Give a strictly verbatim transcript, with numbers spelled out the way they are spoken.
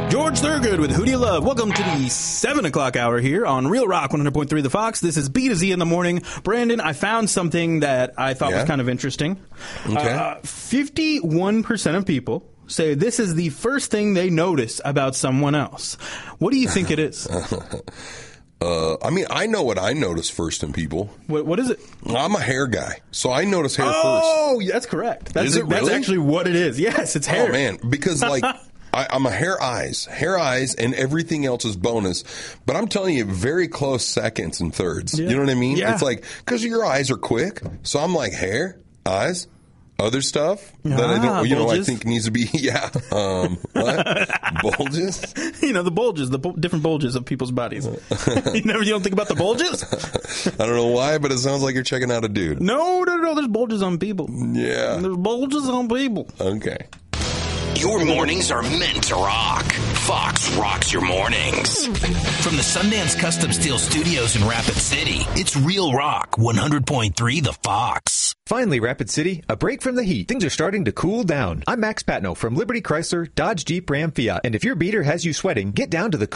George Thurgood with Who Do You Love? Welcome to the seven o'clock hour here on Real Rock one hundred point three The Fox. This is B to Z in the morning. Brandon, I found something that I thought yeah. was kind of interesting. Okay. Uh, fifty-one percent of people say this is the first thing they notice about someone else. What do you think it is? Uh, I mean, I know what I notice first in people. What, what is it? I'm a hair guy, so I notice hair oh, first. Oh, that's correct. That's, is it that's really? actually what it is. Yes, it's hair. Oh, man, because, like, I, I'm a hair eyes. Hair eyes and everything else is bonus. But I'm telling you, very close seconds and thirds. Yeah. You know what I mean? Yeah. It's like, because your eyes are quick, so I'm like, hair, eyes. Other stuff that ah, I don't, you bulges. know, I think needs to be, yeah. Um, what? Bulges? You know, the bulges, the bu- different bulges of people's bodies. you never, you don't think about the bulges? I don't know why, but it sounds like you're checking out a dude. No, no, no. There's bulges on people. Yeah. There's bulges on people. Okay. Your mornings are meant to rock. Fox rocks your mornings. From the Sundance Custom Steel Studios in Rapid City, it's Real Rock one hundred point three The Fox. Finally, Rapid City, a break from the heat. Things are starting to cool down. I'm Max Patno from Liberty Chrysler, Dodge, Jeep, Ram, Fiat. And if your beater has you sweating, get down to the